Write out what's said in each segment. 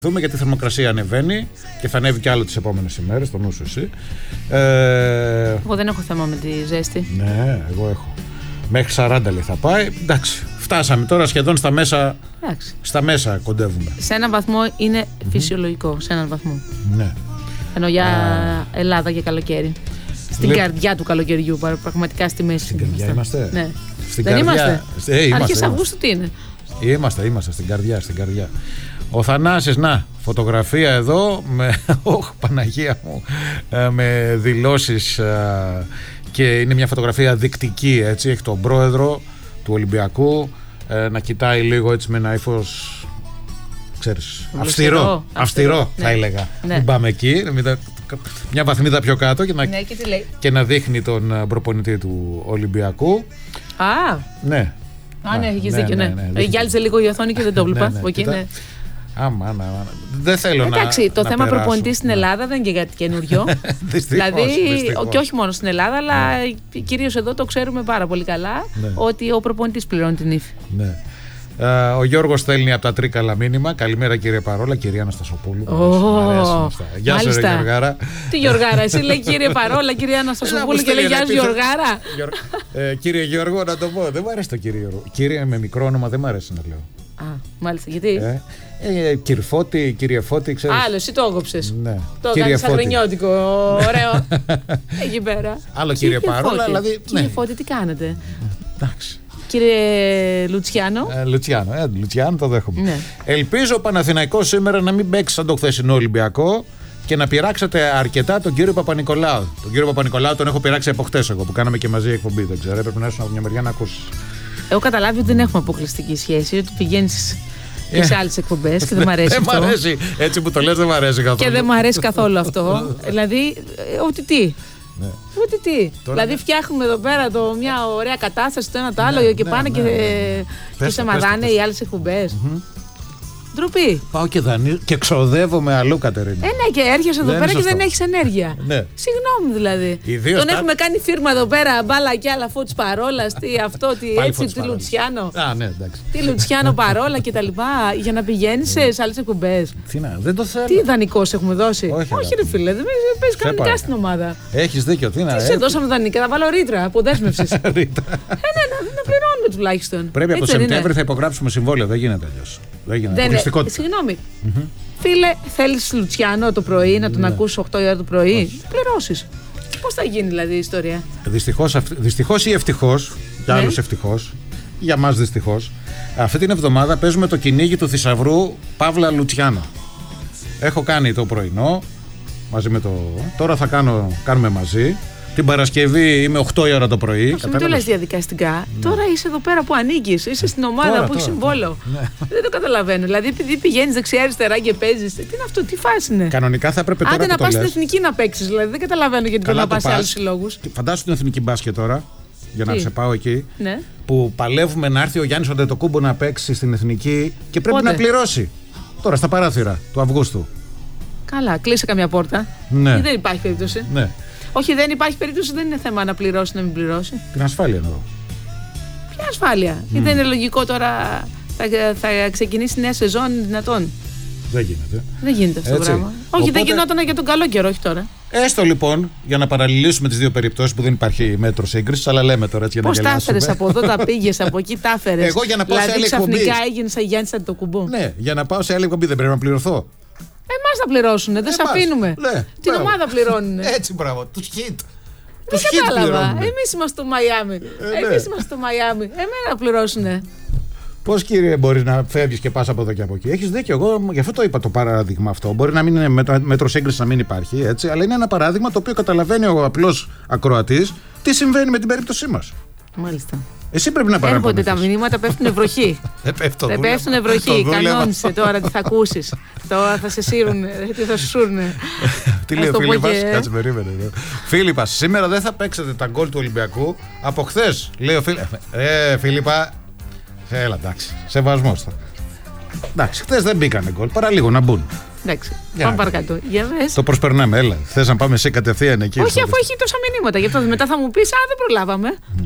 Δούμε γιατί η θερμοκρασία ανεβαίνει και θα ανέβει κι άλλο τις επόμενες ημέρες, το νου σου εσύ. Εγώ δεν έχω θέμα με τη ζέστη. Ναι, εγώ έχω. Μέχρι 40 λέει θα πάει. Εντάξει, φτάσαμε τώρα σχεδόν στα μέσα. Εντάξει. Στα μέσα κοντεύουμε. Σε έναν βαθμό είναι φυσιολογικό. Σε έναν βαθμό. Ναι. Ενώ για Ελλάδα και καλοκαίρι. Στην καρδιά του καλοκαιριού, πραγματικά στη μέση. Στην καρδιά είμαστε. Ναι. Στην δεν καρδιά... είμαστε. Αρχές Αυγούστου τι είναι. Είμαστε στην καρδιά. Ο Θανάσης, να, φωτογραφία εδώ με, Παναγία μου, με δηλώσεις και είναι μια φωτογραφία δεικτική, έτσι, έχει τον πρόεδρο του Ολυμπιακού να κοιτάει λίγο έτσι με ένα ύφος, ξέρεις, αυστηρό θα έλεγα. Ναι. Μην πάμε εκεί, μια βαθμίδα πιο κάτω και να δείχνει τον προπονητή του Ολυμπιακού. Ναι. Ναι, έχεις δίκιο, ναι. Γυάλιζε λίγο η οθόνη και δεν το βλέπα. Άμα. Δεν θέλω να. Εντάξει, το θέμα προπονητή στην Ελλάδα δεν είναι και κάτι καινούριο. Δηλαδή, και όχι μόνο στην Ελλάδα, αλλά κυρίως εδώ το ξέρουμε πάρα πολύ καλά ότι ο προπονητής πληρώνει την ύφη. Ναι. Ο Γιώργος στέλνει από τα Τρίκαλα μήνυμα. Καλημέρα κύριε Παρόλα, κυρία Αναστασοπούλου. Γεια σας ρε Γιωργάρα. Τι Γιωργάρα, εσύ λέει κύριε Παρόλα, κυρία Αναστασοπούλου και λέει γεια σου Γιωργάρα. Κύριε Γιώργο, να το πω, δεν μου αρέσει το κύριο Γιώργο. Κύριε με μικρό όνομα δεν μου αρέσει να λέω. Μάλιστα, γιατί. Κύριε Φώτη, ξέρεις. Άλλο, εσύ το έγοψες. Ναι. Το κάνεις αγρινιώτικο, ωραίο. Εκεί πέρα. Άλλο κύριε Παρόλα, δηλαδή. Κύριε Φώτη, τι κάνετε. Εντάξει. Κύριε Λουτσιάνο. Λουτσιάνο το δέχομαι. Ναι. Ελπίζω ο Παναθηναϊκός σήμερα να μην παίξει σαν το χθεσινό Ολυμπιακό και να πειράξετε αρκετά τον κύριο Παπα-Νικολάου. Τον κύριο Παπα-Νικολάου τον έχω πειράξει από χτες εγώ που κάναμε και μαζί εκπομπή. Δεν ξέρω, έπρεπε να έρθουν από μια μεριά να ακούσει. Έχω καταλάβει ότι δεν έχουμε αποκλειστική σχέση, ότι πηγαίνεις και σε άλλες εκπομπές και δεν μ' αρέσει αυτό. Δεν μ' αρέσει, έτσι που το λες δεν μ' αρέσει καθόλου. Και δεν μ' αρέσει καθόλου αυτό. Δηλαδή, ότι τι. Ναι. Ούτε τι. Τώρα δηλαδή, φτιάχνουμε εδώ πέρα μια ωραία κατάσταση το ένα το άλλο και πάνε και σε μαδάνε οι άλλες εκπομπές. Ντροπή. Πάω και ξοδεύομαι αλλού, Κατερίνα. Ναι, και έρχεσαι εδώ πέρα και δεν έχεις ενέργεια. Ναι. Συγγνώμη δηλαδή. Τον έχουμε κάνει φίρμα εδώ πέρα, μπάλα και άλλα Φώτης Παρόλας, τι αυτό, τι έτσι, τι Λουτσιάνο. Ναι, εντάξει. Τι Λουτσιάνο Παρόλα κτλ. Για να πηγαίνεις σε άλλες εκπομπές. Δεν το θέλω. Τι ιδανικός έχουμε δώσει. Όχι, ρε φίλε, δεν παίζει κανονικά στην ομάδα. Έχεις δίκιο, τι να. Τι σε δώσαμε δανεικά, θα βάλω ρήτρα αποδέσμευσης. Ναι, να πληρώνουμε τουλάχιστον. Πρέπει από Σεπτέμβρη θα υπογράψουμε συμβόλαιο, δεν γίνεται αλλιώς. Συγγνώμη. Φίλε, θέλεις Λουτσιάνο το πρωί να τον ακούσεις 8 η ώρα το πρωί? Πληρώσεις. Πώς θα γίνει δηλαδή η ιστορία? Δυστυχώς ή ευτυχώς, για άλλους ευτυχώς, για μας δυστυχώς, αυτή την εβδομάδα παίζουμε το κυνήγι του θησαυρού Παύλα Λουτσιάνο. Έχω κάνει το πρωινό μαζί με το. Τώρα θα κάνουμε μαζί. Την Παρασκευή είμαι 8 η ώρα το πρωί. Μην το λες διαδικαστικά. Ναι. Τώρα είσαι εδώ πέρα που ανήκεις. Είσαι στην ομάδα που έχει συμβόλαιο. Ναι. Δεν το καταλαβαίνω. Δηλαδή, επειδή πηγαίνεις δεξιά-αριστερά και παίζεις. Τι είναι αυτό, τι φάση είναι. Κανονικά θα έπρεπε τώρα. Άντε να πας στην εθνική να παίξεις. Δηλαδή, δεν καταλαβαίνω γιατί πρέπει να πας σε άλλους συλλόγους. Φαντάσου την εθνική μπάσκετ τώρα. Για να σε πάω εκεί. Ναι. Που παλεύουμε να έρθει ο Γιάννης Αντετοκούμπο να παίξει στην εθνική και πρέπει να πληρώσει. Τώρα στα παράθυρα του Αυγούστου. Καλά, κλείσε καμιά πόρτα. Ναι. Ή δεν υπάρχει περίπτωση. Ναι. Όχι, δεν υπάρχει περίπτωση, δεν είναι θέμα να πληρώσει, να μην πληρώσει. Την ασφάλεια εννοώ. Ποια ασφάλεια? Ή δεν είναι λογικό τώρα θα ξεκινήσει νέα σεζόν δυνατόν? Δεν γίνεται. Δεν γίνεται αυτό το πράγμα. Όχι, δεν γινόταν για τον καλό καιρό, όχι τώρα. Έστω λοιπόν, για να παραλληλήσουμε τις δύο περιπτώσεις που δεν υπάρχει μέτρο σύγκρισης, αλλά λέμε τώρα έτσι για να γελάσουμε. Πώς τα έφερες από εδώ, τα πήγες, από εκεί τα έφερες? Εγώ για να πάω σε άλλη εκπομπή. Ξαφνικά έγινες σαν Γιάννης Αντετοκούμπο. Ναι, για να πάω σε άλλη εκπομπή δεν πρέπει να πληρωθώ. Εμάς θα πληρώσουνε, δεν σε αφήνουμε. Την ομάδα πληρώνουνε. Έτσι, μπράβο. Τους χιτ. Δεν κατάλαβα. Εμείς είμαστε στο Μαϊάμι. Εμένα να πληρώσουνε. Πώς, κύριε, μπορεί να φεύγεις και πας από εδώ και από εκεί? Έχεις δίκιο. Εγώ γι' αυτό το είπα το παράδειγμα αυτό. Μπορεί να μην είναι μέτρο σύγκρισης, να μην υπάρχει έτσι, αλλά είναι ένα παράδειγμα το οποίο καταλαβαίνει ο απλός ακροατής τι συμβαίνει με την περίπτωσή μας. Μάλιστα. Εσύ πρέπει να παραπονηθείς. Έρχονται τα μηνύματα, πέφτουν βροχή. Δεν πέφτουν βροχή. Κανόνισε τώρα τι θα ακούσεις. Τώρα θα σε σύρουνε. Τι θα σου σούρνε. Τι λέει ο Φίλιππας? Κάτσε, περίμενε. Φίλιππας, σήμερα δεν θα παίξετε τα γκολ του Ολυμπιακού. Από χθες, λέει ο Φίλιππα. Έλα, εντάξει. Σεβασμός θα. Εντάξει, χθες δεν μπήκανε γκολ. Παραλίγο να μπουν. Εντάξει, πάμε παρακάτω. Το προσπερνάμε, έλα. Θες να πάμε εσύ κατευθείαν εκεί? Όχι, αφού έχει τόσα μηνύματα. Γι' αυτό μετά θα μου πεις, δεν προλάβαμε.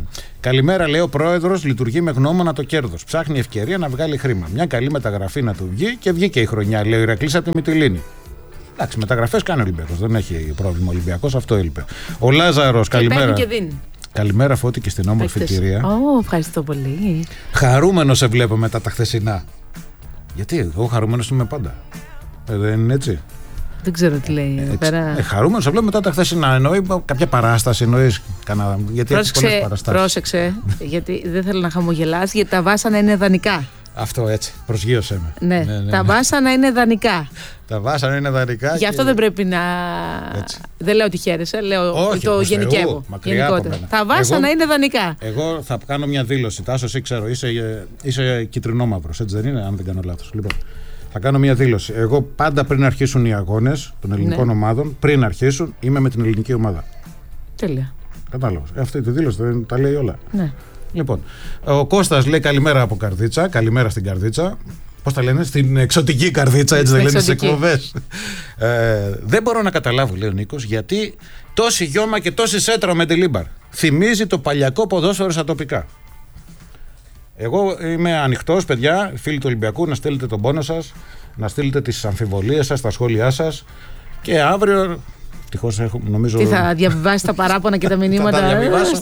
Καλημέρα, λέει ο πρόεδρος, λειτουργεί με γνώμονα το κέρδος. Ψάχνει ευκαιρία να βγάλει χρήμα. Μια καλή μεταγραφή να του βγει και βγήκε η χρονιά, λέει ο Ηρακλής από τη Μυτιλήνη. Εντάξει, μεταγραφές κάνει ο Ολυμπιακός. Δεν έχει πρόβλημα ο Ολυμπιακός, αυτό έλειπε. Ο Λάζαρος, καλημέρα. Και δίνει. Καλημέρα, Φώτη, και στην όμορφη κυρία. Ευχαριστώ πολύ. Χαρούμενος σε βλέπω μετά τα χθεσινά. Γιατί εγώ χαρούμενος είμαι πάντα. Δεν είναι έτσι? Δεν ξέρω τι λέει εδώ πέρα. Χαρούμενος σε βλέπω μετά τα χθεσινά. Εννοεί κάποια παράσταση, εννοείς κανένα. Γιατί έχει πολλές παραστάσεις. Πρόσεξε, γιατί δεν θέλω να χαμογελάς, γιατί τα βάσανα είναι δανεικά. Αυτό έτσι, προσγείωσε με. Ναι, τα βάσανα είναι δανεικά. Τα βάσανα είναι δανεικά. Γι' αυτό δεν πρέπει να. Έτσι. Δεν λέω ότι χαίρεσαι, λέω ότι το γενικεύω. Τα βάσανα είναι δανεικά. Εγώ θα κάνω μια δήλωση. Τάσο, εσύ ξέρω, είσαι κυτρινόμαυρος, έτσι δεν είναι, αν δεν κάνω λάθος. Λοιπόν, θα κάνω μια δήλωση. Εγώ πάντα πριν αρχίσουν οι αγώνες των ελληνικών ομάδων, πριν αρχίσουν, είμαι με την ελληνική ομάδα. Τέλεια. Κατάλαβες. Αυτή τη δήλωση δεν τα λέει όλα. Ναι. Λοιπόν, ο Κώστας λέει καλημέρα από Καρδίτσα. Καλημέρα στην Καρδίτσα. Πώς τα λένε, στην εξωτική Καρδίτσα, έτσι δεν λένε στις εκπομπές. Δεν μπορώ να καταλάβω, λέει ο Νίκος, γιατί τόση γιώμα και τόση σέτρα ο Μεντελίμπαρ. Θυμίζει το παλιακό ποδόσφαιρο στα τοπικά. Εγώ είμαι ανοιχτός, παιδιά, φίλοι του Ολυμπιακού, να στείλετε τον πόνο σας, να στείλετε τις αμφιβολίες σας, τα σχόλιά σας και αύριο. Νομίζω... Τι θα διαβιβάσει τα παράπονα και τα μηνύματα? Θα διαβιβάσω.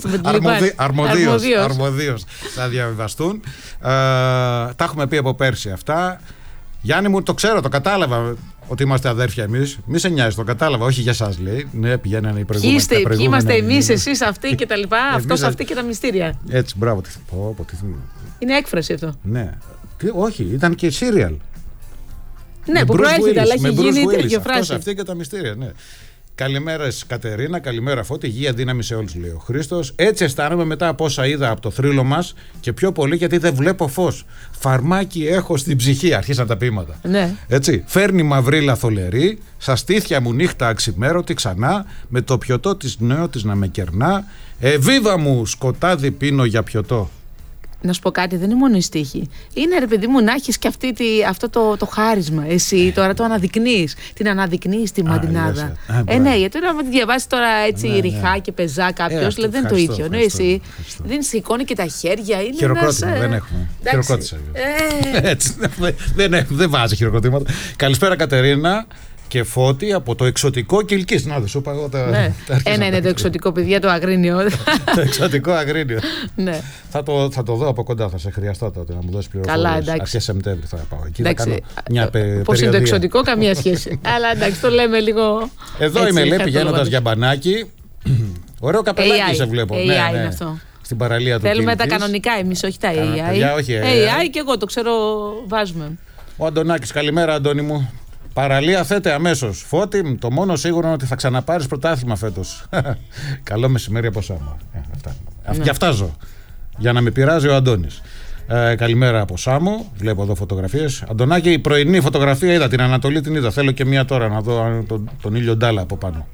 Αρμοδίως θα διαβιβαστούν. Τα έχουμε πει από πέρσι αυτά. Γιάννη μου, το ξέρω, το κατάλαβα ότι είμαστε αδέρφια εμείς. Μη σε νοιάζει, το κατάλαβα. Όχι για εσάς, λέει. Ναι, πηγαίνανε οι προηγούμενοι. Ποιοι είμαστε εμείς, εσείς αυτοί και τα λοιπά. Αυτός, αυτή και τα μυστήρια. Έτσι, μπράβο. Είναι έκφραση αυτό. Ναι. Όχι, ήταν και σύριαλ. Ναι, που προέρχεται, αλλά έχει γίνει τέτοιο φράση. Αυτή και τα μυστήρια, ναι. Καλημέρα Κατερίνα, καλημέρα Φώτη, υγεία δύναμη σε όλους, λέει ο Χρήστος. Έτσι αισθάνομαι μετά από όσα είδα από το θρύλο μας και πιο πολύ γιατί δεν βλέπω φως. Φαρμάκι έχω στην ψυχή, αρχίσαν τα ποίηματα. Ναι. Έτσι, φέρνει μαυρίλα θολερή, στα στήθια μου νύχτα αξιμέρωτη ξανά, με το πιωτό της νέο της να με κερνά. Βίβα μου σκοτάδι πίνω για πιωτό. Να σου πω κάτι, δεν είναι μόνο η στίχη. Είναι, ρε παιδί μου, να έχεις και αυτό το χάρισμα. Εσύ τώρα το αναδεικνύεις. Την αναδεικνύεις τη μαντινάδα. Ναι, γιατί να τη διαβάσει τώρα έτσι ρηχά και πεζά κάποιος, δεν είναι το ίδιο. Ναι, εσύ δεν σηκώνει και τα χέρια. Χειροκρότημα δεν έχουμε. Χειροκρότησα. Έτσι. Δεν βάζει χειροκροτήματα. Καλησπέρα Κατερίνα. Και Φώτη από το εξωτικό Κιλκής. Να, δεν σου είπα εγώ τα. Ένα είναι το εξωτικό, παιδιά, το Αγρίνιο. Το εξωτικό Αγρίνιο. Ναι. Θα το δω από κοντά, θα σε χρειαστώ τότε να μου δώσει πληροφορίες. Καλά, εντάξει. Αρχές Σεπτέμβρη θα πάω. Εκεί θα κάνω μια περιοδία. Πώς είναι το εξωτικό, καμία σχέση. Αλλά εντάξει, το λέμε λίγο. Εδώ είμαι, λέει, πηγαίνοντας για μπανάκι. Ωραίο καπελάκι σε βλέπω. AI είναι αυτό. Στην παραλία του. Θέλουμε τα κανονικά εμείς, όχι τα AI. AI και εγώ το ξέρω, βάζουμε. Ο Αντωνάκης, καλημέρα Αντώνη μου. Παραλία θέτε αμέσως. Φώτη, το μόνο σίγουρο είναι ότι θα ξαναπάρεις πρωτάθλημα φέτος. Καλό μεσημέρι από Σάμο. Γι' αυτά ζω. Για να με πειράζει ο Αντώνης. Καλημέρα από Σάμο. Βλέπω εδώ φωτογραφίες. Αντωνάκη, η πρωινή φωτογραφία είδα. Την Ανατολή την είδα. Θέλω και μία τώρα να δω τον ήλιο Ντάλα από πάνω.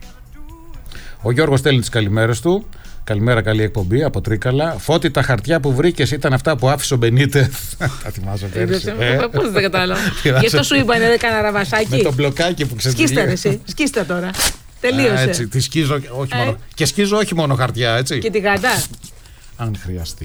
Ο Γιώργος στέλνει τις καλημέρες του. Καλημέρα, καλή εκπομπή από Τρίκαλα. Φώτη, τα χαρτιά που βρήκες ήταν αυτά που άφησε ο Μπενίτεθ. Τα θυμάσαι πέρυσι. Πώς δεν κατάλαβα. Γι' αυτό σου είπα, είναι κανένα ραβασάκι. Με το μπλοκάκι που ξεδιλεί. Σκίστε εσύ. Σκίστε τώρα. Τελείωσε. Έτσι, τη σκίζω όχι μόνο. Και σκίζω όχι μόνο χαρτιά, έτσι. Και τη γαντά. Αν χρειαστεί.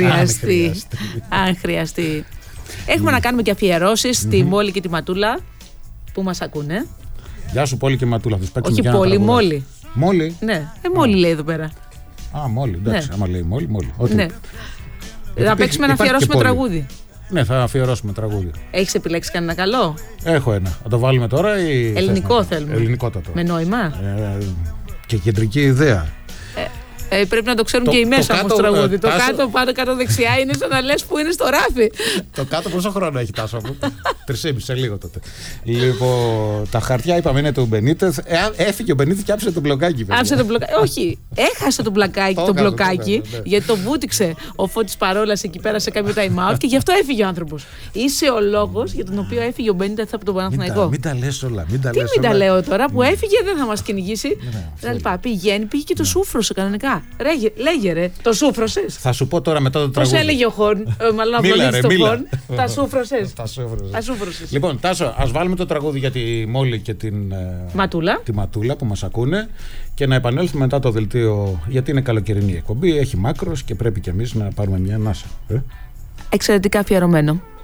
Αν χρειαστεί. Έχουμε να κάνουμε και αφιερώσεις στη Μόλη και τη Ματούλα που μας ακούνε. Γεια σου, Πόλη και Ματούλα. Όχι Πόλη, Μόλη. Μόλη. Ναι, Μόλη λέει εδώ πέρα. Α, Μόλι, εντάξει, άμα λέει Μόλι. Ναι. Θα παίξουμε να αφιερώσουμε τραγούδι. Ναι, θα αφιερώσουμε τραγούδι. Έχεις επιλέξει κανένα καλό? Έχω ένα. Θα το βάλουμε τώρα ή. Ελληνικό θέλουμε. Ελληνικότατο. Με νόημα. Και κεντρική ιδέα. Πρέπει να το ξέρουν και οι μέσα όμως τραγούδι. Το κάτω, πάνω κάτω δεξιά είναι σαν να λες που είναι στο ράφι. Το κάτω πόσο χρόνο έχει, Τάσο μου? 3,5 σε λίγο τότε. Λοιπόν, τα χαρτιά είπαμε είναι του Μπενίτεθ. Έφυγε ο Μπενίτεθ και άφησε το μπλοκάκι. Άφησε το μπλοκάκι. Όχι, έχασε το μπλοκάκι γιατί το βούτυξε ο Φώτης Παρόλας εκεί πέρα σε κάποιο time out και γι' αυτό έφυγε ο άνθρωπος. Είσαι ο λόγος για τον οποίο έφυγε ο Μπενίτεθ από τον Παναθηναϊκό. Μην τα λες όλα. Τι μην τα λέω τώρα που έφυγε, δεν θα μας κυνηγήσει. Πήγε και το σούφρωσε κανονικά. λέγε ρε. Το σούφρωσες. Θα σου πω τώρα μετά το τραγούδι. Πώς έλεγε ο Χορν, μάλλον απολύτως το Χορν. Τα σούφρωσες. Λοιπόν, Τάσο, ας βάλουμε το τραγούδι για τη Μόλι και την Ματούλα που μας ακούνε και να επανέλθουμε μετά το δελτίο, γιατί είναι καλοκαιρινή εκπομπή, έχει μάκρος και πρέπει κι εμείς να πάρουμε μια ανάσα. Εξαιρετικά αφιερωμένο.